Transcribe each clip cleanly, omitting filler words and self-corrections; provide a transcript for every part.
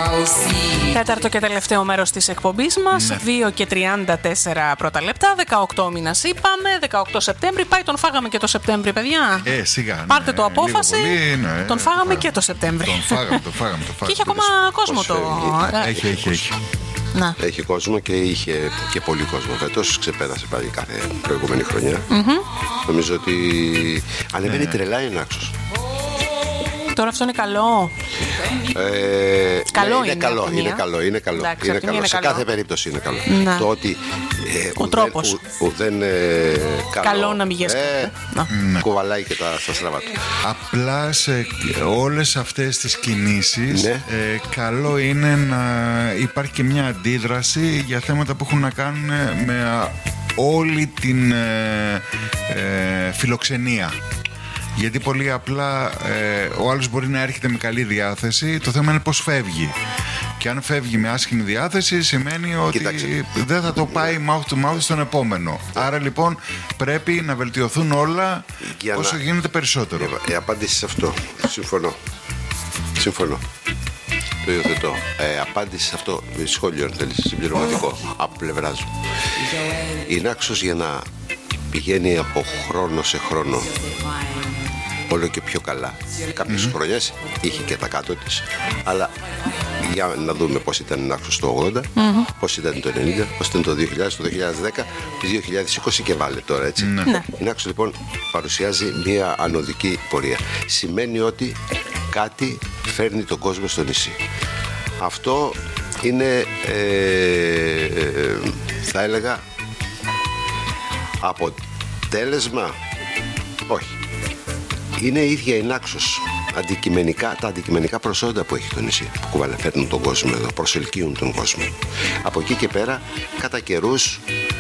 Τέταρτο και τελευταίο μέρος της εκπομπής μας, 2 και 34 πρώτα λεπτά, 18 μήνας είπαμε, 18 Σεπτέμβρη, πάει τον φάγαμε και το Σεπτέμβρη, παιδιά. Σιγά. Πάρτε το απόφαση, πολύ, τον φάγαμε και το Σεπτέμβρη. Τον φάγαμε. Και είχε ακόμα κόσμο το... Έχει. Να. Έχει κόσμο και είχε και πολύ κόσμο. Φέτος ξεπέρασε πάλι κάθε προηγούμενη χρονιά. Νομίζω ότι ανεβαίνει τρελά η Νάξος. Τώρα αυτό είναι καλό. Είναι καλό. Σε κάθε περίπτωση είναι καλό. Να. Το ότι ο τρόπος. δεν καλό να μην κουβαλάει και τα στραβά του. Απλά σε όλες αυτές τις κινήσεις καλό είναι να υπάρχει και μια αντίδραση για θέματα που έχουν να κάνουν με όλη την φιλοξενία. Γιατί πολύ απλά ο άλλος μπορεί να έρχεται με καλή διάθεση, το θέμα είναι πώς φεύγει. Και αν φεύγει με άσχημη διάθεση σημαίνει ότι δεν θα το πάει mouth to mouth στον επόμενο. Άρα λοιπόν πρέπει να βελτιωθούν όλα όσο γίνεται περισσότερο. Η απάντηση σε αυτό, συμφωνώ. Το υιοθετώ. Απάντηση σε αυτό, σχόλιο αν θέλεις, συμπληρωματικό από πλευράς μου. Η Νάξος για να πηγαίνει από χρόνο σε χρόνο όλο και πιο καλά. Κάποιες χρονιές είχε και τα κάτω της, αλλά για να δούμε πώς ήταν η Νάξος το 80, πώς ήταν το 90, πώς ήταν το 2000, το 2010, το 2020 και βάλε τώρα, έτσι. Η Νάξος λοιπόν παρουσιάζει μια ανωδική πορεία. Σημαίνει ότι κάτι φέρνει τον κόσμο στο νησί. Αυτό είναι θα έλεγα αποτέλεσμα, όχι, είναι η ίδια η Νάξος. Τα αντικειμενικά προσόντα που έχει το νησί, που φέρνουν τον κόσμο εδώ, προσελκύουν τον κόσμο. Από εκεί και πέρα, κατά καιρούς,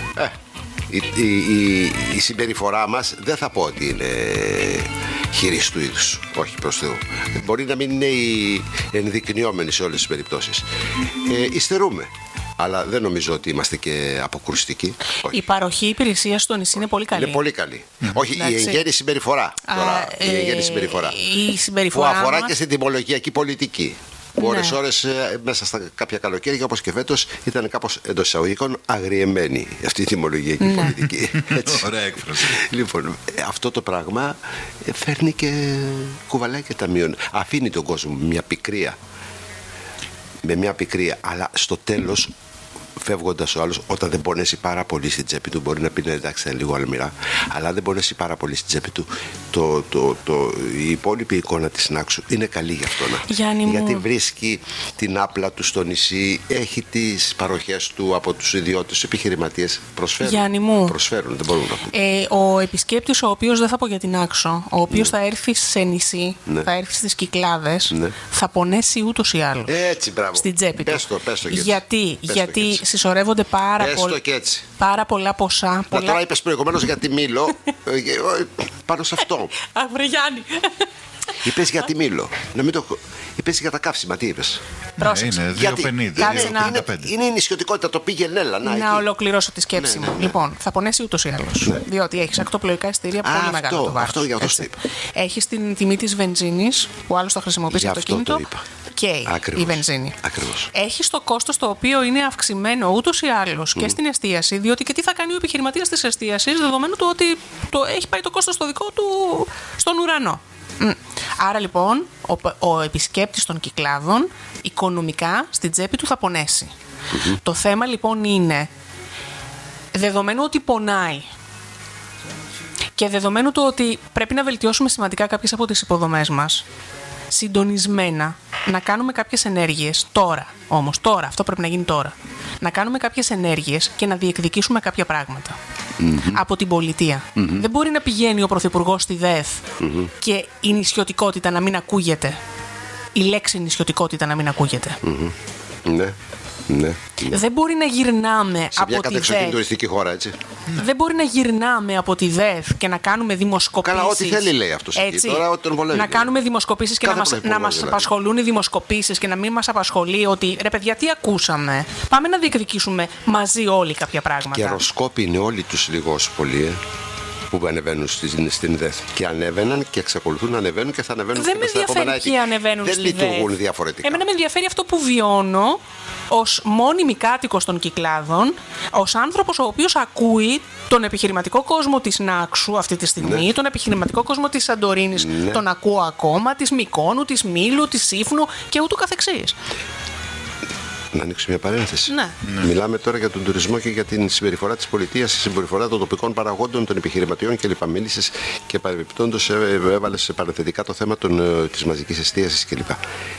η συμπεριφορά μας δεν θα πω ότι είναι χειρής του είδους, όχι προς Θεού. Μπορεί να μην είναι η ενδεικνυόμενη σε όλες τις περιπτώσεις. Υστερούμε. Αλλά δεν νομίζω ότι είμαστε και αποκρουστικοί. Η παροχή υπηρεσίας στο νησί είναι πολύ καλή. Είναι πολύ καλή. Όχι, η εγγέννη συμπεριφορά. Η εγγέννη συμπεριφορά. Που αφορά και στην τιμολογιακή πολιτική. Που ώρες μέσα στα κάποια καλοκαίρια, όπως και φέτος, ήταν κάπως εντός εισαγωγικών αγριεμένη αυτή η τιμολογιακή πολιτική. Ωραία έκφραση. Λοιπόν, αυτό το πράγμα φέρνει και κουβαλάει και ταμείων. Αφήνει τον κόσμο με μια πικρία, αλλά στο τέλος, φεύγοντας ο άλλος, όταν δεν πονέσει πάρα πολύ στην τσέπη του, μπορεί να πει εντάξει, είναι λίγο αλμυρά, αλλά δεν πονέσει πάρα πολύ στην τσέπη του, η υπόλοιπη εικόνα της Νάξου είναι καλή γι' αυτό. Γιατί βρίσκει την άπλα του στο νησί, έχει τις παροχές του από τους ιδιώτες, επιχειρηματίες. Προσφέρουν, δεν μπορούν να πούν. Ο επισκέπτης, ο οποίος δεν θα πω για την Νάξο, ο οποίος θα έρθει σε νησί, θα έρθει στις Κυκλάδες, θα πονέσει ούτως ή άλλως. Έτσι, μπράβο. Στην τσέπη του. Πες το Γιατί συσσωρεύονται πάρα πολλά ποσά. Τώρα είπες προηγουμένως για τη Μήλο, πάνω σε αυτό. Αβρεγιάννη. Είπες για τη Μήλο. Είπες για τα καύσιμα, τι είπες? Είναι 2,50. Είναι η νησιωτικότητα, το πήγαινε έλα. Να ολοκληρώσω τη σκέψη μου. Λοιπόν, θα πονέσει ούτως ή άλλως. Διότι έχεις ακτοπλοϊκά εισιτήρια πολύ μεγάλο το βάρος. Αυτό για αυτό είπα. Έχεις την τιμή της βενζίνης που άλλος θα χρησιμοποιήσει το κινητό. Και η βενζίνη. Ακριβώς. Έχεις το κόστος το οποίο είναι αυξημένο ούτως ή άλλως και στην εστίαση, διότι και τι θα κάνει ο επιχειρηματίας της εστίασης, δεδομένου του ότι έχει πάει το κόστος στο δικό του στον ουρανό. Άρα λοιπόν ο επισκέπτης των Κυκλάδων οικονομικά στην τσέπη του θα πονέσει. Το θέμα λοιπόν είναι, δεδομένου ότι πονάει και δεδομένου του ότι πρέπει να βελτιώσουμε σημαντικά κάποιες από τις υποδομές μας, συντονισμένα να κάνουμε κάποιες ενέργειες τώρα, αυτό πρέπει να γίνει τώρα, να κάνουμε κάποιες ενέργειες και να διεκδικήσουμε κάποια πράγματα από την πολιτεία. Δεν μπορεί να πηγαίνει ο Πρωθυπουργός στη ΔΕΘ και η νησιωτικότητα να μην ακούγεται, η λέξη νησιωτικότητα να μην ακούγεται. Ναι. Δεν μπορεί να γυρνάμε σε μια κατεξοχήν τουριστική χώρα, έτσι. Δεν μπορεί να γυρνάμε από τη ΔΕΘ και να κάνουμε δημοσκοπήσεις. Καλά, ό,τι θέλει λέει αυτός εκεί. Τώρα, ό,τι τον βολεύει. Να κάνουμε δημοσκοπήσεις και να μας απασχολούν οι δημοσκοπήσεις και να μην μας απασχολεί ότι ρε παιδιά, τι ακούσαμε. Πάμε να διεκδικήσουμε μαζί όλοι κάποια πράγματα. Καιροσκόποι είναι όλοι τους λιγός πολύ. που ανεβαίνουν στην ΔΕΘ. Και ανέβαιναν και εξακολουθούν να ανεβαίνουν και θα ανεβαίνουν δεν και με στα επόμενα έτη. Δεν λειτουργούν διαφορετικά. Εμένα με ενδιαφέρει αυτό που βιώνω ως μόνιμη κάτοικος των Κυκλάδων, ως άνθρωπος ο οποίος ακούει τον επιχειρηματικό κόσμο της Νάξου αυτή τη στιγμή, τον επιχειρηματικό κόσμο της Σαντορίνης τον ακούω ακόμα, της Μυκόνου, της Μήλου, της Σύφνου και ούτω καθεξής. Να ανοίξω μια παρένθεση. Ναι. Μιλάμε τώρα για τον τουρισμό και για την συμπεριφορά της πολιτείας, τη συμπεριφορά των τοπικών παραγόντων, των επιχειρηματιών κλπ. Μίλησες και παρεμπιπτόντως έβαλες σε παρενθετικά το θέμα της μαζικής εστίασης κλπ.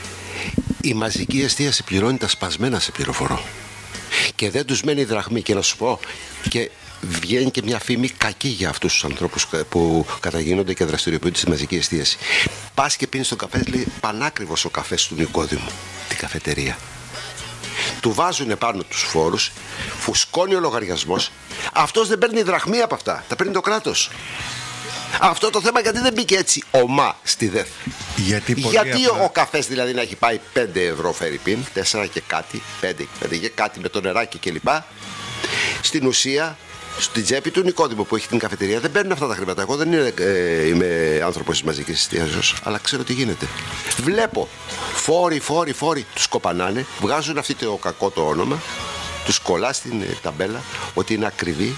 Η μαζική εστίαση πληρώνει τα σπασμένα, σε πληροφορώ. Και δεν τους μένει δραχμή. Και να σου πω, και βγαίνει και μια φήμη κακή για αυτούς τους ανθρώπους που καταγίνονται και δραστηριοποιούνται στη μαζική εστίαση. Πας και πίνεις τον καφέ, λέει πανάκριβος ο καφές του Νικόδημου, την καφετερία. Του βάζουν πάνω τους φόρους, φουσκώνει ο λογαριασμός. Αυτός δεν παίρνει δραχμή από αυτά, τα παίρνει το κράτος. Αυτό το θέμα γιατί δεν μπήκε έτσι ομά στη ΔΕΘ. Γιατί ο καφές δηλαδή να έχει πάει 5 ευρώ φερρυπίν, 4 και κάτι, 5 και κάτι με το νεράκι κλπ. Στην ουσία, στην τσέπη του Νικόδημου που έχει την καφετερία δεν παίρνουν αυτά τα χρήματα. Εγώ δεν είμαι άνθρωπος της μαζικής εστίασης, αλλά ξέρω τι γίνεται. Βλέπω φόροι, τους κοπανάνε, βγάζουν αυτό το κακό το όνομα, τους κολλά στην ταμπέλα ότι είναι ακριβή.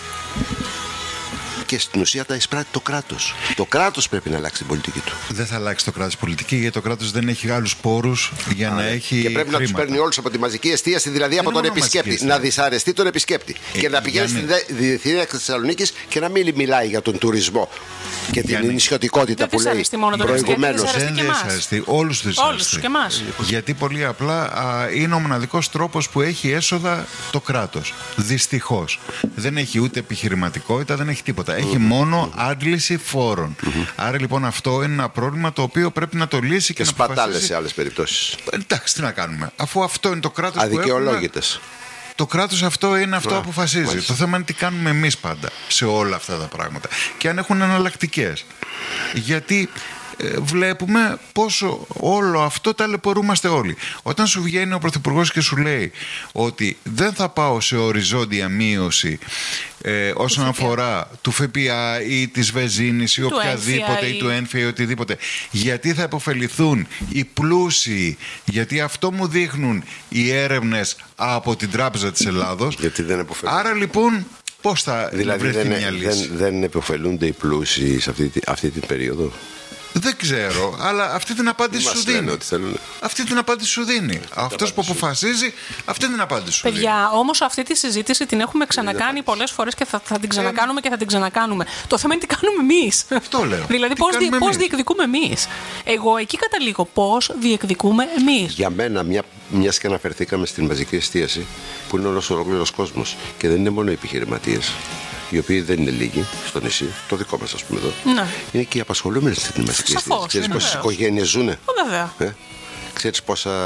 Και στην ουσία τα εισπράττει το κράτος. Το κράτος πρέπει να αλλάξει την πολιτική του. Δεν θα αλλάξει το κράτος πολιτική, γιατί το κράτος δεν έχει άλλους πόρους για να έχει. Και πρέπει χρήματα. να τους παίρνει όλους από τη μαζική εστίαση, δηλαδή από τον επισκέπτη. Να δυσαρεστεί τον επισκέπτη. Και να πηγαίνει στην Διεθνή της Θεσσαλονίκης και να μην μιλάει για τον τουρισμό και την νησιωτικότητα που λέει προηγουμένως. Δεν δυσαρεστεί. Όλους τους και εμάς. Γιατί πολύ απλά είναι ο μοναδικός τρόπος που έχει έσοδα το κράτος. Δυστυχώς. Δεν έχει ούτε επιχειρηματικότητα, δεν έχει τίποτα. Έχει μόνο άντληση φόρων. Άρα λοιπόν αυτό είναι ένα πρόβλημα το οποίο πρέπει να το λύσει και να σπατάλες σε άλλες περιπτώσεις. Εντάξει, τι να κάνουμε. Αφού αυτό είναι το κράτος αδικαιολόγητες. Το κράτος αυτό είναι αυτό που αποφασίζει. Το θέμα είναι τι κάνουμε εμείς πάντα σε όλα αυτά τα πράγματα. Και αν έχουν εναλλακτικές. Γιατί βλέπουμε πόσο όλο αυτό ταλαιπωρούμαστε όλοι. Όταν σου βγαίνει ο Πρωθυπουργός και σου λέει ότι δεν θα πάω σε οριζόντια μείωση όσον αφορά του ΦΠΑ ή της βενζίνης ή οποιαδήποτε ή του ΕΝΦΙΑ ή οτιδήποτε, γιατί θα υποφεληθούν οι πλούσιοι, γιατί αυτό μου δείχνουν οι έρευνες από την Τράπεζα της Ελλάδος. Γιατί δεν υποφελούν. Άρα λοιπόν πώς θα βρεθεί μια λύση? Δεν υποφελούνται οι πλούσιοι σε αυτή την περίοδο. Δεν ξέρω, αλλά αυτή την απάντηση σου δίνει. Αυτή την απάντηση σου δίνει. Αυτός που αποφασίζει, αυτή την απάντηση σου δίνει. Παιδιά, όμως αυτή τη συζήτηση την έχουμε ξανακάνει πολλές φορές και θα την ξανακάνουμε και θα την ξανακάνουμε. Το θέμα είναι τι κάνουμε εμείς. Αυτό λέω. Δηλαδή, πώς διεκδικούμε εμείς. Εγώ εκεί καταλήγω. Πώς διεκδικούμε εμείς. Για μένα, μιας και αναφερθήκαμε στην μαζική εστίαση, που είναι όλος ολόκληρος κόσμος και δεν είναι μόνο οι επιχειρηματίες, οι οποίοι δεν είναι λίγοι στο νησί, το δικό μας ας πούμε εδώ, ναι. Είναι και οι απασχολούμενοι στην μαζική εστίαση. Ξέρεις πόσες οικογένειες ζουνε? Βέβαια. Ξέρεις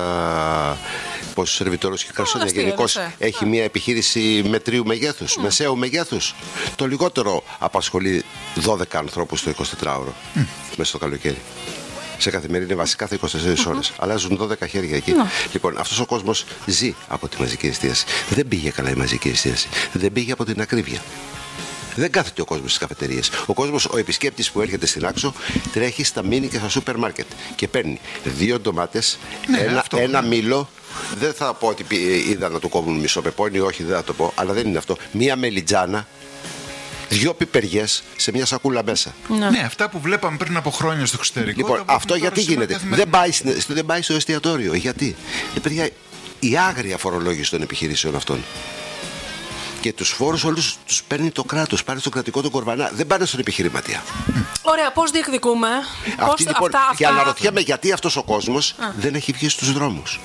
πόσους σερβιτόρους και καρσόνια γενικώς έχει μια επιχείρηση μετρίου μεγέθους, μεσαίου μεγέθους? Το λιγότερο απασχολεί 12 ανθρώπους το 24ωρο μέσα στο καλοκαίρι. Σε καθημερινή βάση, κάθε 24 ώρες. Αλλάζουν 12 χέρια εκεί. Λοιπόν, αυτός ο κόσμος ζει από τη μαζική εστίαση. Δεν πήγε καλά η μαζική εστίαση. Δεν πήγε από την ακρίβεια. Δεν κάθεται ο κόσμος στις καφετερίες. Ο επισκέπτης που έρχεται στην Άξο τρέχει στα μίνι και στα σούπερ μάρκετ και παίρνει 2 ντομάτες, ένα μήλο. Δεν θα πω ότι είδα να του κόβουν μισό πεπόνι, όχι, δεν θα το πω, αλλά δεν είναι αυτό. Μία μελιτζάνα, 2 πιπεριές σε μια σακούλα μέσα. Ναι, αυτά που βλέπαμε πριν από χρόνια στο εξωτερικό. Λοιπόν, αυτό γιατί γίνεται? Δεν πάει στο εστιατόριο. Γιατί? Παιδιά, η άγρια φορολόγηση των επιχειρήσεων αυτών. Και τους φόρους όλους τους παίρνει το κράτος. Πάρει στο κρατικό τον κορβανά. Δεν πάνε στον επιχειρηματία. Ωραία, πώς διεκδικούμε? Και αναρωτιέμαι γιατί αυτός ο κόσμος δεν έχει βγει στους δρόμους.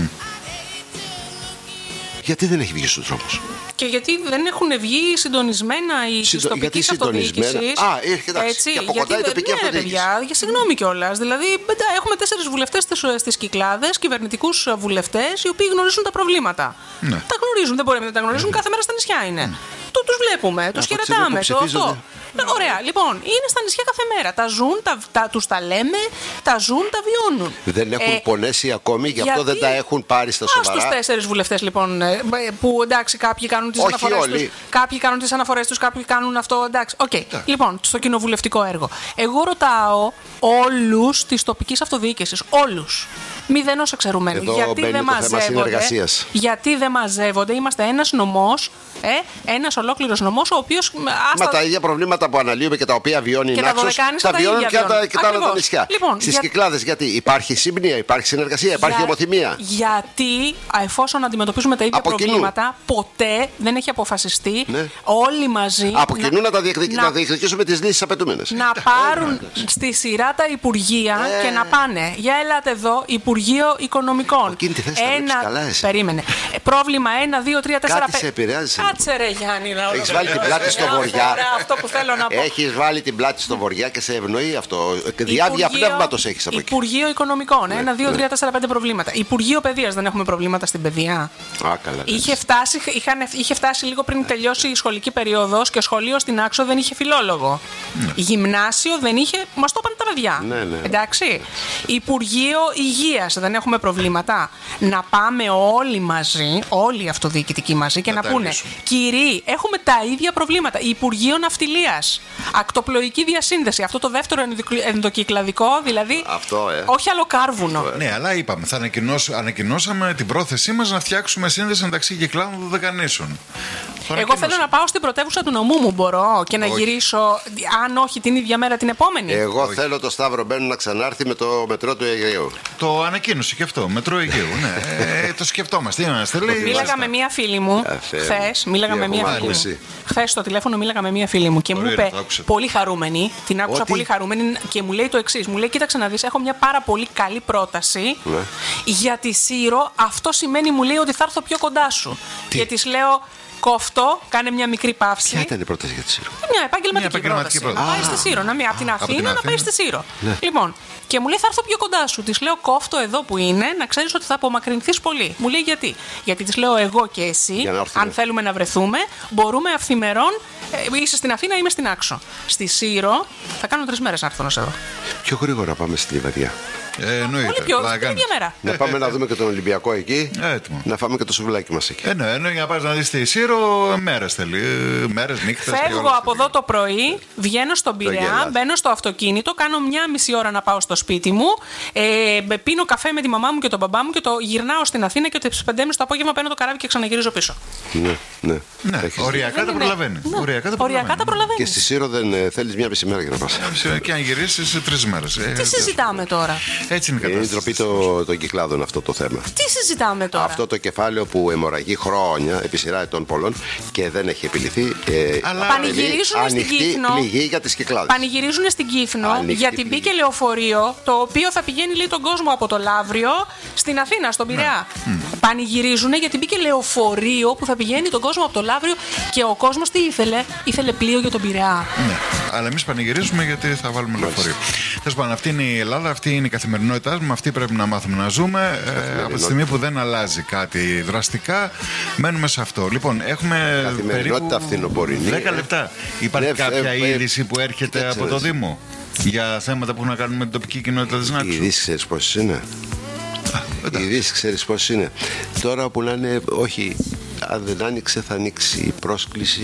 Γιατί δεν έχει βγει στους δρόμους? Και γιατί δεν έχουν βγει συντονισμένα οι τοπικές αυτοδιοίκησεις. Έτσι, και από κοντά η τοπική αυτοδιοίκηση. Συγγνώμη κιόλας. Δηλαδή, έχουμε 4 βουλευτές στις Κυκλάδες, κυβερνητικούς βουλευτές, οι οποίοι γνωρίζουν τα προβλήματα. Τα γνωρίζουν, δεν μπορεί να τα γνωρίζουν. Κάθε μέρα στα νησιά είναι. τους βλέπουμε, τους χαιρετάμε. Ωραία, λοιπόν, είναι στα νησιά κάθε μέρα. Τα ζουν, τους τα λέμε, τα ζουν, τα βιώνουν. Δεν έχουν πονέσει ακόμη, γι' αυτό δεν τα έχουν πάρει στα σοβαρά. Στους 4 βουλευτές, λοιπόν, που εντάξει, κάποιοι κάνουν τις αναφορές τους. Κάποιοι κάνουν τις αναφορές τους, κάποιοι κάνουν αυτό. Εντάξει, λοιπόν, στο κοινοβουλευτικό έργο. Εγώ ρωτάω όλους της τοπικής αυτοδιοίκησης, όλους. Μηδενός εξαιρουμένου. Γιατί δεν μαζεύονται, είμαστε ένας νομός, ένας ολόκληρος νομός, ο οποίος. Μα τα ίδια προβλήματα που αναλύουμε και τα οποία βιώνει η Νάξος, τα βιώνουν και τα άλλα νησιά. Λοιπόν, στις Κυκλάδες, γιατί υπάρχει σύμπνοια, υπάρχει συνεργασία, υπάρχει ομοθυμία. Γιατί εφόσον αντιμετωπίζουμε τα ίδια προβλήματα, ποτέ δεν έχει αποφασιστεί όλοι μαζί. Από κοινού να διεκδικήσουμε τις λύσεις απαιτούμενες. Να πάρουν στη σειρά τα υπουργεία και να πάνε. Για ελάτε εδώ, Υπουργείο Οικονομικών. Περίμενε. Πρόβλημα 1, 2, 3, 4, 5. Κάτι σε επηρεάζει. Κάτσε ρε Γιάννη. Έχεις βάλει την πλάτη στο βοριά. Αυτό που θέλω να πω. Έχεις βάλει την πλάτη στο βοριά και σε ευνοεί αυτό. Διάβια πνεύματος έχεις από εκεί. Υπουργείο Οικονομικών. 1, 2, 3, 4, 5 προβλήματα. Υπουργείο Παιδείας, δεν έχουμε προβλήματα στην παιδεία. Καλά. Είχε φτάσει λίγο πριν τελειώσει η σχολική περίοδος και σχολείο στην Άξο δεν είχε φιλόλογο. Γυμνάσιο δεν είχε. Μας το είπαν τα παιδιά. Εντάξει. Υπουργείο Υγείας, δεν έχουμε προβλήματα. Να πάμε όλοι μαζί, όλοι οι αυτοδιοικητικοί μαζί και να πούνε, κύριοι, έχουμε τα ίδια προβλήματα. Υπουργείο Ναυτιλίας, ακτοπλοϊκή διασύνδεση, αυτό το δεύτερο ενδοκυκλαδικό, δηλαδή. Όχι άλλο κάρβουνο. Ναι, αλλά είπαμε, ανακοινώσαμε την πρόθεσή μας να φτιάξουμε σύνδεση μεταξύ κυκλάδων των Δεκανήσων. Εγώ θέλω να πάω στην πρωτεύουσα του νομού μου, μπορώ, και να γυρίσω, αν όχι την ίδια μέρα την επόμενη. Εγώ θέλω το Σταύρο Μπαίνου να ξανάρθει με το μετρό του Αιγαίου. Το ανακοίνωσε και αυτό, μετρό Αιγαίου. Ναι, το σκεφτόμαστε. Μίλαγα με μία φίλη μου χθες. Χθες στο τηλέφωνο μίλαγα με μία φίλη μου και μου είπε, πολύ χαρούμενη, την άκουσα πολύ χαρούμενη και μου λέει το εξής. Μου λέει, κοίταξε να δεις, έχω μια πάρα πολύ καλή πρόταση για τη Σύρο. Αυτό σημαίνει, μου λέει, ότι θα έρθω πιο κοντά σου. Και της λέω, κόφτο, κάνε μια μικρή παύση. Ποια ήταν η πρόταση για τη Σύρο? Μια επαγγελματική πρόταση. Να πάει στη Σύρο, από την Αθήνα να πάει στη Σύρο. Λοιπόν, και μου λέει, θα έρθω πιο κοντά σου. Της λέω, κόφτο εδώ που είναι, να ξέρεις ότι θα απομακρυνθείς πολύ. Μου λέει, γιατί? Γιατί της λέω, εγώ και εσύ, αν θέλουμε να βρεθούμε, μπορούμε αυθημερών. Είσαι στην Αθήνα, είμαι στην Άξο. Στη Σύρο θα κάνω 3 μέρες να έρθω να σε δω. Πιο γρήγορα πάμε στη Λιβαδιά. Πολύ πιο, την ίδια μέρα. Να πάμε να δούμε και τον Ολυμπιακό εκεί. Να φάμε και το σουβλάκι μας εκεί. Για να πας να δεις τη Σύρο, μέρες θέλει. Μέρες, νύχτες. Φεύγω από εδώ το πρωί, βγαίνω στον Πειραιά, μπαίνω στο αυτοκίνητο, κάνω 1,5 ώρα να πάω στο σπίτι μου, πίνω καφέ με τη μαμά μου και τον μπαμπά μου και το γυρνάω στην Αθήνα και τις 5.30 το απόγευμα παίρνω το καράβι και ξαναγυρίζω πίσω. Ναι. Οριακά τα προλαβαίνει. Και στη Σύρο δεν θέλεις 1,5 μέρα για να πας. Και αν γυρίσεις σε 3 μέρες. Τι συζητάμε τώρα? Έτσι είναι η κατάσταση. Είναι η ντροπή των κυκλάδων αυτό το θέμα. Τι συζητάμε τώρα? Αυτό το κεφάλαιο που αιμορραγεί χρόνια επί σειρά ετών πολλών και δεν έχει επιληθεί. Αλλά πανηγυρίζουν στην Κύθνο. Πληγή για τις Κυκλάδες. Πανηγυρίζουν στην Κύθνο γιατί μπήκε λεωφορείο το οποίο θα πηγαίνει, λέει, τον κόσμο από το Λαύριο στην Αθήνα, στον Πειραιά. Πανηγυρίζουν γιατί μπήκε λεωφορείο που θα πηγαίνει τον κόσμο από το Λαύριο και ο κόσμος τι ήθελε? Ήθελε πλοίο για τον Πειραιά. Ναι, αλλά εμείς πανηγυρίζουμε γιατί θα βάλουμε λεωφορείο. Τέλος πάντων, αυτή είναι η Ελλάδα, αυτή είναι η καθημερινότητά μας, με αυτή πρέπει να μάθουμε να ζούμε. Από τη στιγμή που δεν αλλάζει κάτι δραστικά, μένουμε σε αυτό. Λοιπόν, έχουμε καθημερινότητα φθινοπορεινή. 10 λεπτά. Υπάρχει κάποια είδηση που έρχεται από το Δήμο για θέματα που έχουν να κάνουν με την τοπική κοινότητα της Νάξου? Η είδηση ξέρεις πώς είναι? Η είδηση ξέρεις πώς είναι? Τώρα που να είναι, όχι, αν δεν άνοιξε θα ανοίξει η πρόσκληση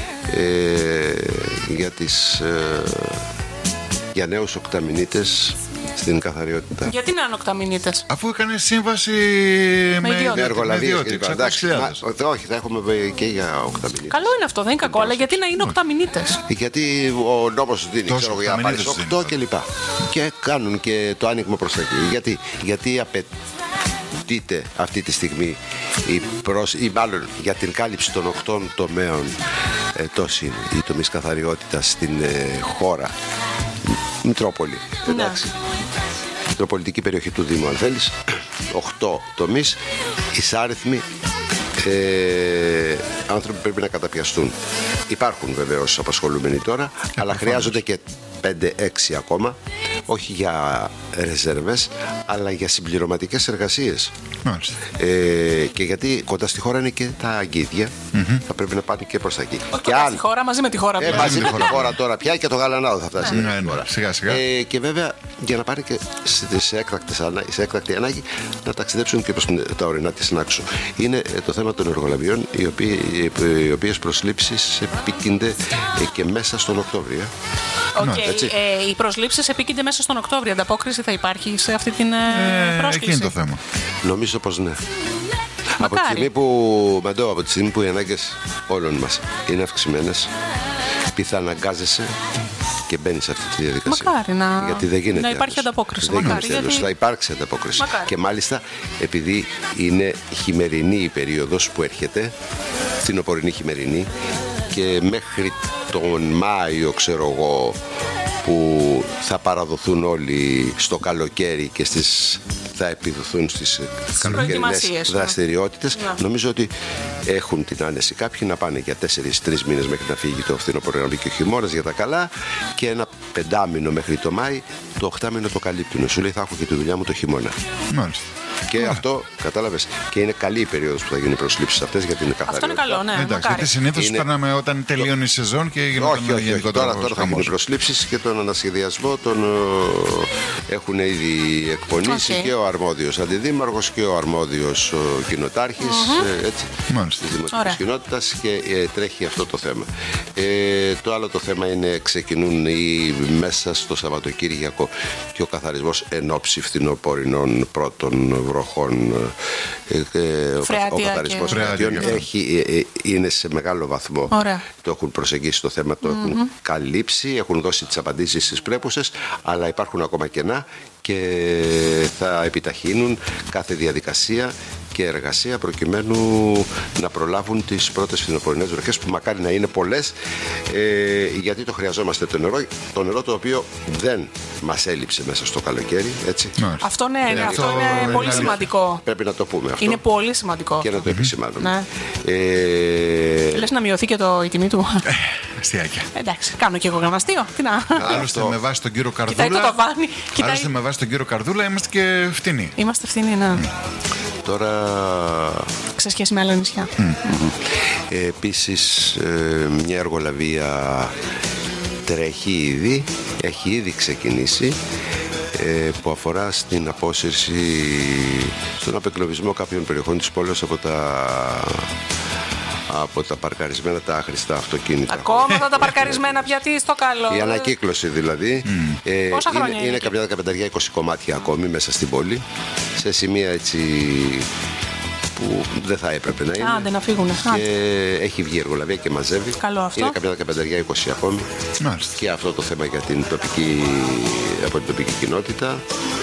για νέους οκταμηνίτες στην καθαριότητα. Γιατί να είναι οκταμηνίτες? Αφού έκανε σύμβαση με εργολαβίες. Όχι, θα έχουμε και για οκταμηνίτες. Καλό είναι αυτό, δεν είναι κακό, αλλά γιατί να είναι οκταμηνίτες? Γιατί ο νόμος δίνει, ξέρω, για να πάρεις 8 κλπ. Και κάνουν και το άνοιγμα προς τα εκεί. Γιατί απαιτείται αυτή τη στιγμή ή μάλλον για την κάλυψη των 8 τομέων τόση είναι η τομής καθαριότητας στην χώρα. Μητρόπολη, εντάξει. Μητροπολιτική περιοχή του Δήμου, αν θέλεις. 8 τομείς, εισάριθμοι άνθρωποι πρέπει να καταπιαστούν. Υπάρχουν βεβαίως απασχολούμενοι τώρα, αλλά χρειάζονται και 5-6 ακόμα όχι για ρεζέρβες, αλλά για συμπληρωματικές εργασίες. Και γιατί κοντά στη χώρα είναι και τα αγκίδια, θα πρέπει να πάνε και προς τα εκεί. Κοντά στη χώρα, μαζί με τη χώρα. Μαζί με τη χώρα τώρα πια, και το Γαλανάδο θα φτάσει. Σιγά σιγά. Και βέβαια για να πάνε και σε έκτακτη ανάγκη να ταξιδέψουν και προς τα ορεινά της Νάξου. Είναι το θέμα των εργολαβιών, οι οποίες προσλήψεις επίκυνται και μέσα στον Οκτώβριο. Οι προσλήψεις επίκυνται μέσα στον Οκτώβριο. Ανταπόκριση θα υπάρχει σε αυτή την πρόσκληση? Εκεί είναι το θέμα. Νομίζω πως ναι. Από τη στιγμή που οι ανάγκες όλων μας είναι αυξημένες, πιθαναγκάζεσαι και μπαίνει σε αυτή τη διαδικασία. Μακάρι γιατί δεν γίνεται να υπάρχει ανταπόκριση. Θα υπάρξει ανταπόκριση. Και μάλιστα επειδή είναι χειμερινή η περίοδος που έρχεται, φθινοπορεινή χειμερινή, και μέχρι τον Μάιο, ξέρω εγώ, που θα παραδοθούν όλοι στο καλοκαίρι και θα επιδοθούν στις καλοκαιρινές δραστηριότητες. Νομίζω ότι έχουν την άνεση κάποιοι να πάνε για 4-3 μήνες μέχρι να φύγει το φθινόπωρο και ο χειμώνας για τα καλά, και ένα 5μήνο μέχρι το Μάη. Το 8μήνο το καλύπτουν. Σου λέει θα έχω και τη δουλειά μου το χειμώνα. Μάλιστα. Και αυτό, κατάλαβες, και είναι καλή η περίοδος που θα γίνουν οι προσλήψεις αυτές, γιατί είναι καθαρή. Αυτό είναι καλό, ναι. Εντάξει, γιατί συνήθως περνάμε όταν τελείωνε η σεζόν και όχι. Τώρα θα γίνουν οι προσλήψεις και τον ανασχεδιασμό έχουν ήδη εκπονήσει και ο αρμόδιος αντιδήμαρχος και ο αρμόδιος κοινοτάρχης της δημοτικής κοινότητας, και τρέχει αυτό το θέμα. Το άλλο το θέμα είναι ξεκινούν μέσα στο Σαββατοκύριακο και ο καθαρισμός εν ώψη φθινοπορεινών πρώτων βροχών. Ο καθαρισμός φρεατιών είναι σε μεγάλο βαθμό. Το έχουν προσεγγίσει το θέμα, το έχουν καλύψει, έχουν δώσει τις απαντήσεις στις πρέπουσες, αλλά υπάρχουν ακόμα κενά και θα επιταχύνουν κάθε διαδικασία και εργασία προκειμένου να προλάβουν τις πρώτες φθινοπορεινές βροχές, που μακάρι να είναι πολλές, γιατί το χρειαζόμαστε το νερό το οποίο δεν μας έλειψε μέσα στο καλοκαίρι, έτσι. Αυτό είναι πολύ σημαντικό. Πρέπει να το πούμε αυτό. Είναι πολύ σημαντικό. Και να το επισημάνουμε. Λες να μειωθεί και η τιμή του? Αστιάκια. Εντάξει, κάνω και εγώ κανένα αστείο. Άλλωστε με βάση τον κύριο Καρδούλα είμαστε και φτηνοί. Είμαστε φτηνοί, ναι. Τώρα... σε σχέση με άλλα νησιά. Επίσης μια εργολαβία τρέχει ήδη, έχει ήδη ξεκινήσει, που αφορά στην απόσυρση, στον απεκλωβισμό κάποιων περιοχών της πόλης από τα παρκαρισμένα, τα άχρηστα αυτοκίνητα. Ακόμα τα παρκαρισμένα, γιατί στο καλό. Η ανακύκλωση δηλαδή. Πόσα χρόνια είναι κάποια 15-20 κομμάτια ακόμη μέσα στην πόλη, σε σημεία έτσι που δεν θα έπρεπε να είναι. Άντε να φύγουν. Και έχει βγει η εργολαβία και μαζεύει. Καλό αυτό. Είναι κάποια 15-20 ακόμη. Και αυτό το θέμα για την από την τοπική κοινότητα.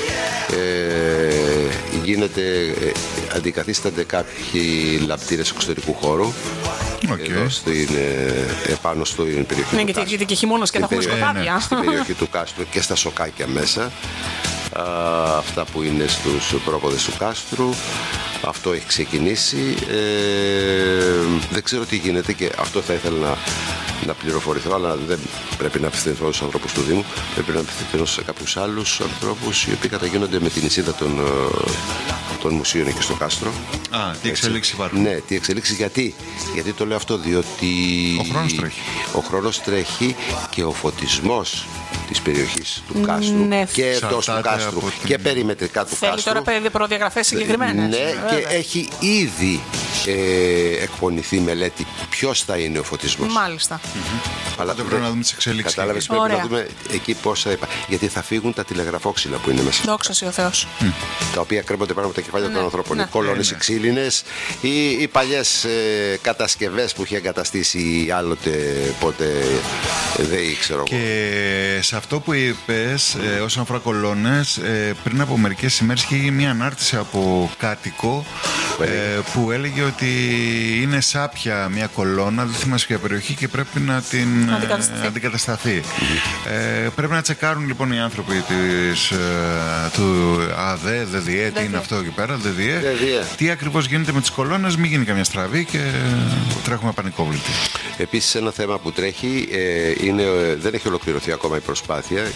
Αντικαθίστανται κάποιοι λαμπτήρες εξωτερικού χώρου εδώ επάνω στην περιοχή του Κάστρου. Γιατί και χειμώνας και θα έχουμε σκοτάδια. Στην περιοχή του Κάστρου και στα σοκάκια μέσα, αυτά που είναι στους πρόποδες του Κάστρου. Αυτό έχει ξεκινήσει. Δεν ξέρω τι γίνεται, και αυτό θα ήθελα να πληροφορηθώ, αλλά δεν πρέπει να απευθυνθώ στους ανθρώπους του Δήμου. Πρέπει να απευθυνθώ σε κάποιους άλλους ανθρώπους οι οποίοι καταγίνονται με την εισίδα των μουσείων εκεί στο Κάστρο. Τι εξελίξεις υπάρχουν? Ναι, τι εξελίξεις. Γιατί το λέω αυτό? Διότι ο χρόνος τρέχει και ο φωτισμός της περιοχής του Κάστρου και εντός του Κάστρου και περιμετρικά του Κάστρου. Θέλει τώρα προδιαγραφές συγκεκριμένες. Ναι, και έχει ήδη εκπονηθεί μελέτη ποιος θα είναι ο φωτισμός. Μάλιστα. Αλλά πρέπει να δούμε τις εξελίξεις. Κατάλαβες, πρέπει να δούμε εκεί πώς θα υπάρχει. Γιατί θα φύγουν τα τηλεγραφόξυλα που είναι μέσα. Δόξα σοι ο Θεός. Τα οποία κρέμονται πάνω από τα κεφάλια των ανθρώπων. Οι κολόνες, οι ξύλινες, οι παλιές κατασκευές που είχε εγκαταστήσει άλλοτε πότε δεν ήξερα. Και σε αυτό που είπες, όσον αφορά κολόνες, πριν από μερικές ημέρες είχε γίνει μια ανάρτηση από κάτοικο που έλεγε ότι είναι σάπια μια κολόνα, δεν θυμάσαι ποια περιοχή, και πρέπει να την αντικατασταθεί. Πρέπει να τσεκάρουν λοιπόν οι άνθρωποι του ΑΔΕ, ΔΔΕ, τι είναι αυτό εκεί πέρα, ΔΔΕ, τι ακριβώς γίνεται με τις κολόνες, μην γίνει καμιά στραβή και τρέχουμε πανικόβλητοι. Επίσης ένα θέμα που τρέχει δεν έχει ολοκληρωθεί ακόμα η προσπάθεια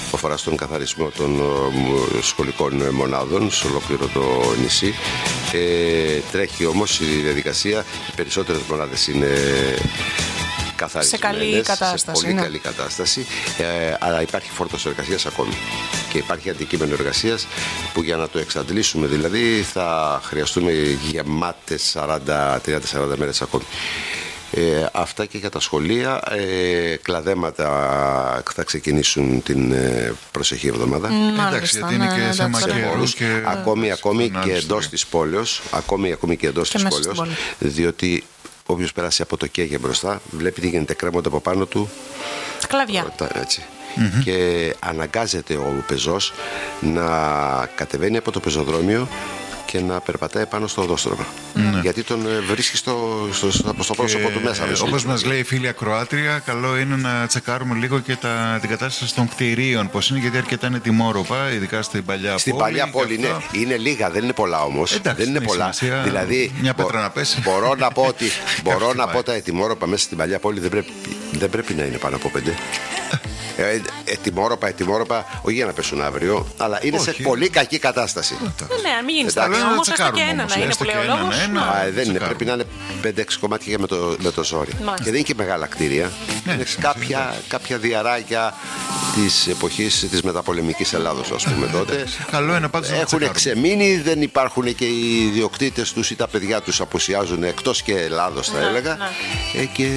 που αφορά στον καθαρισμό των σχολικών μονάδων σε ολόκληρο το νησί. Τρέχει όμως η διαδικασία, οι περισσότερες μονάδες είναι καθαρισμένες, σε καλή κατάσταση, σε πολύ καλή κατάσταση, αλλά υπάρχει φόρτος εργασίας ακόμη και υπάρχει αντικείμενο εργασίας που για να το εξαντλήσουμε δηλαδή θα χρειαστούμε γεμάτες 30-40 μέρες ακόμη. Αυτά και για τα σχολεία. Κλαδέματα θα ξεκινήσουν την προσεχή εβδομάδα. Εντάξει, γιατί είναι και θέμα καιρού και ακόμη και εντός της πόλεως, ακόμη και εντός της πόλεως, διότι όποιος περάσει από το κέγε μπροστά βλέπει τι γίνεται, κρέμονται από πάνω του κλαδιά. Έτσι. Και αναγκάζεται ο πεζός να κατεβαίνει από το πεζοδρόμιο και να περπατάει πάνω στο οδόστρωμα. Γιατί τον βρίσκει στο πρόσωπο του μέσα. Όπως μας λέει η φίλη ακροάτρια, καλό είναι να τσεκάρουμε λίγο και την κατάσταση των κτηρίων. Πώς είναι, γιατί αρκετά είναι τιμόρροπα, ειδικά στην παλιά πόλη. Στην παλιά πόλη, ναι. Είναι λίγα, δεν είναι πολλά όμως. Εντάξει, δεν είναι πολλά. Δηλαδή, μια πέτρα να πέσει. Μπορώ να πω τα τιμόρροπα μέσα στην παλιά πόλη δεν πρέπει να είναι πάνω από 5. Ετοιμόρροπα, όχι για να πέσουν αύριο, αλλά είναι σε πολύ κακή κατάσταση. Ναι, μην γίνει στάση. Όμως έστω και ένα να είναι που λέει ο λόγος. Δεν είναι, πρέπει να είναι 5-6 κομμάτια με το ζόρι. Και δεν είναι και μεγάλα κτίρια. Είναι κάποια διαράκια της εποχής της μεταπολεμικής Ελλάδος, ας πούμε τότε. Καλό είναι πάντως να έχουν ξεμείνει, δεν υπάρχουν και οι ιδιοκτήτες τους ή τα παιδιά τους απουσιάζουν εκτός και Ελλάδος, θα έλεγα. Και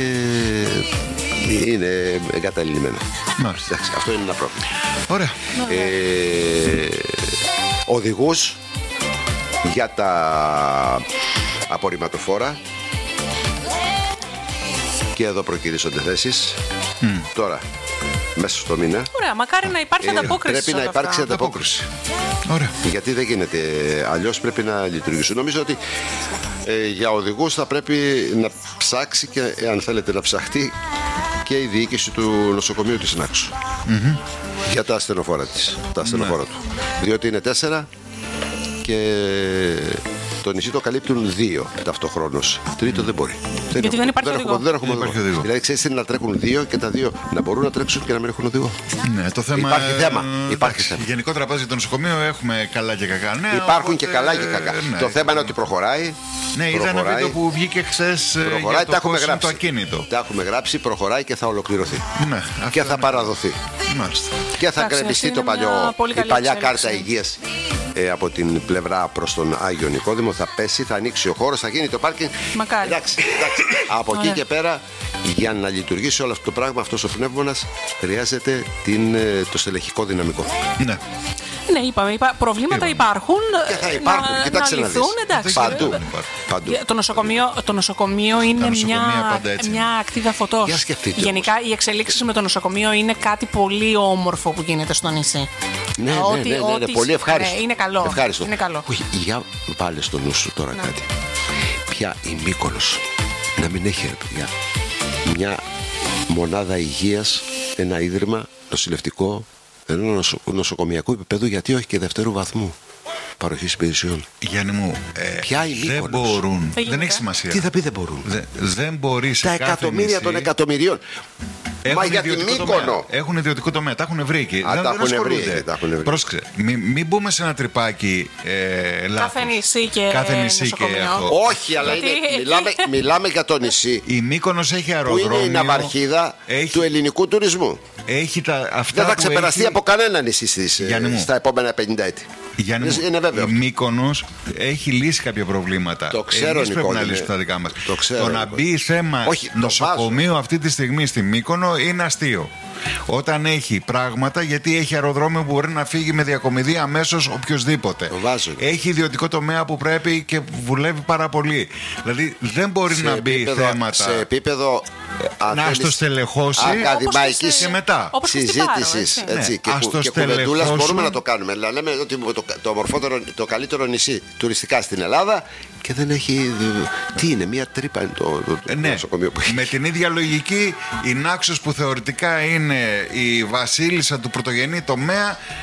είναι εγκαταλειμμένα. Εντάξει, αυτό είναι ένα πρόβλημα. Ωραία. Οδηγούς για τα απορριμματοφόρα και εδώ προκυρήσονται θέσεις. Τώρα, μέσα στο μήνα. Ωραία, μακάρι να υπάρχει ανταπόκριση. Πρέπει να υπάρξει ανταπόκριση. Ωραία. Γιατί δεν γίνεται αλλιώς, πρέπει να λειτουργήσουν. Νομίζω ότι για οδηγούς θα πρέπει να ψάξει και, αν θέλετε, να ψαχτεί και η διοίκηση του νοσοκομείου της Νάξου για τα ασθενοφόρα του. Διότι είναι 4 και το νησί το καλύπτουν 2 ταυτοχρόνως. Τρίτο δεν μπορεί. Γιατί δεν υπάρχει έχουμε οδηγό. Δηλαδή, ξέρεις, είναι να τρέχουν 2 και τα 2 να μπορούν να τρέξουν και να μην έχουν οδηγό. Ναι, το θέμα υπάρχει θέμα. Γενικότερα, πας για το νοσοκομείο, έχουμε καλά και κακά. Ναι, υπάρχουν και καλά και κακά. Το θέμα είναι ότι προχωράει. Ναι, είδα ένα βίντεο που βγήκε χθες για το κόσμο το ακίνητο. Τα έχουμε γράψει, προχωράει και θα ολοκληρωθεί. Ναι, και θα παραδοθεί. Μάλιστα. Και θα γκρεμιστεί η παλιά κάρτα υγείας από την πλευρά προς τον Άγιο Νικόδημο. Θα πέσει, θα ανοίξει ο χώρος, θα γίνει το πάρκινγκ. Μακάρι. Εντάξει. Από εκεί και πέρα, για να λειτουργήσει όλο αυτό το πράγμα, αυτός ο πνεύμονας, χρειάζεται το στελεχικό δυναμικό. Ναι. Ναι, είπαμε, προβλήματα υπάρχουν. Και θα υπάρχουν. Κοιτάξτε να δεις. Παντού. Το νοσοκομείο είναι μια ακτίδα φωτός. Γενικά, οι εξελίξεις με το νοσοκομείο είναι κάτι πολύ όμορφο που γίνεται στο νησί. Ναι, πολύ ευχάριστο. Είναι καλό. Ευχάριστο. Είναι καλό. Όχι, για βάλε στο νου σου τώρα κάτι. Πια η Μύκονος να μην έχει, ρε παιδιά, μια μονάδα υγείας, ένα ίδρυμα νοσηλευτικό, ένα νοσοκομιακό επίπεδο, γιατί όχι και δευτέρου βαθμού παροχής υπηρεσιών. Γιάννη μου, πια οι δεν μπορούν. Δεν έχει σημασία. Τι θα πει δεν μπορούν. Δεν μπορεί σε τα εκατομμύρια των εκατομμυρίων. Μα για την Μύκονο. Έχουν ιδιωτικό τομέα, τα έχουν βρει εκεί. Τα έχουν βρει. Πρόσεξε, μην μπούμε σε ένα τρυπάκι λάθος. Κάθε νησί και αυτό. Όχι, αλλά μιλάμε για το νησί. Η Μύκονος έχει αεροδρόμιο. Που είναι η ναυαρχίδα του ελληνικού τουρισμού. Δεν θα ξεπεραστεί από κανένα νησί στα επόμενα 50 έτη. Είναι βέβαιο. Η Μύκονος έχει λύσει κάποια προβλήματα. Το ξέρω, εμείς πρέπει να λύσουμε τα δικά μας. Το να μπει θέμα νοσοκομείου αυτή τη στιγμή στη Μύκονο είναι αστείο. Όταν έχει πράγματα, γιατί έχει αεροδρόμιο που μπορεί να φύγει με διακομιδή αμέσως οποιοδήποτε. Έχει ιδιωτικό τομέα που πρέπει και βουλεύει πάρα πολύ. Δηλαδή δεν μπορεί να μπει θέματα. Σε επίπεδο να στο στελεχώσει ακαδημαϊκής συζήτησης και κουβεντούλας μπορούμε να το κάνουμε. Να λέμε ότι το ομορφότερο, το καλύτερο νησί τουριστικά στην Ελλάδα και δεν έχει. Τι είναι, μία τρύπα είναι το νοσοκομείο που έχει. Με την ίδια λογική, η Νάξος που θεωρητικά είναι η βασίλισσα του πρωτογενή τομέα,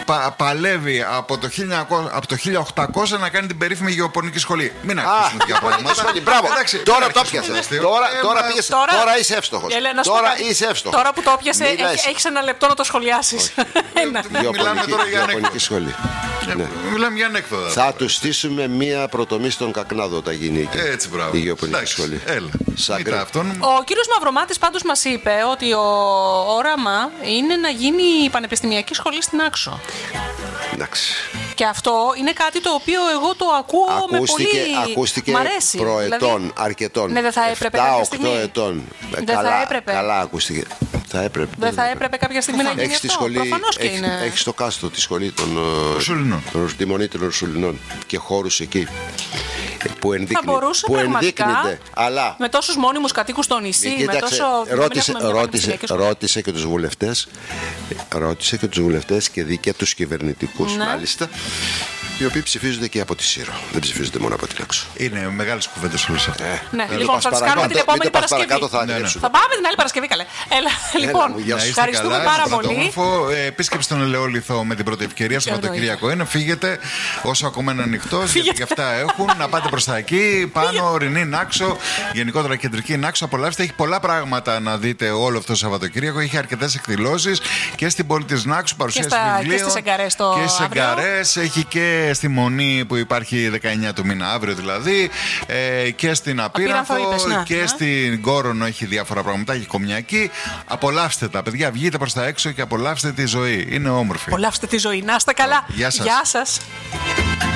παλεύει από το 1800 να κάνει την περίφημη γεωπονική σχολή. Μην αρχίσουμε για πράγματα. Μπράβο, τώρα το πιάσες. Τώρα είσαι εύστοχος. Τώρα που το πιάσε, έχεις ένα λεπτό να το σχολιάσεις. Μιλάμε τώρα για γεωπονική σχολή. Μιλάμε για ανέκδοτα. Θα του στήσουμε μία προτομή στον Κακνάδο όταν γίνει εκεί. Έτσι, μπράβο. Η γεωπονική σχολή. Ο κύριος Μαυρομάτης πάντως μας είπε ότι το όραμα είναι να γίνει η πανεπιστημιακή σχολή στην Άξο. Εντάξει. Και αυτό είναι κάτι το οποίο εγώ το ακούω με πολύ... Ακούστηκε προετών, δηλαδή, αρκετών. Ναι, δεν θα έπρεπε κάποια στιγμή. 7-8 ετών. Δεν θα έπρεπε. Καλά ακούστηκε. Δεν θα έπρεπε κάποια στιγμή να γίνει αυτό. Προφανώς και είναι. Έχεις το κάστρο τη σχολή των Τιμονίτερων Ρουσουλινών και χώρους εκεί. Που ενδείκνυται. Αλλά με τόσους μόνιμους κατοίκους στο νησί, με τόσο. Ρώτησε και τους βουλευτές. Ρώτησε και τους βουλευτές και τους κυβερνητικούς, μάλιστα. Οι οποίοι ψηφίζονται και από τη Σύρο. Δεν ψηφίζονται μόνο από την Άξο. Είναι μεγάλες κουβέντες όλες αυτές. Ναι, λοιπόν, θα τις κάνουμε την επόμενη Παρασκευή. Θα πάμε την άλλη Παρασκευή, καλέ. Λοιπόν, ευχαριστούμε πάρα πολύ. Επίσκεψη στον Ελαιόλιθο με την πρώτη ευκαιρία στο Σαββατοκύριακο είναι. Φύγετε όσο ακόμα είναι ανοιχτό, γιατί και αυτά έχουν. Να πάτε προς τα εκεί, πάνω, ορεινή Νάξο, γενικότερα κεντρική Νάξο. Απολαύστε. Έχει πολλά πράγματα να δείτε όλο αυτό το Σαββατοκύριακο. Έχει αρκετές εκδηλώσεις και στην πόλη της Νάξου, παρουσίαση βιβλίων. Και στις Εγκαρές. Έχει και στη Μονή που υπάρχει 19 του μήνα, αύριο δηλαδή, και στην Απίρανθο και στην Κόρονο έχει διάφορα πράγματα, έχει κομιακή. Απολαύστε τα παιδιά, βγείτε προς τα έξω και απολαύστε τη ζωή. Είναι όμορφη. Απολαύστε τη ζωή, να είστε καλά. Γεια σας. Γεια σας.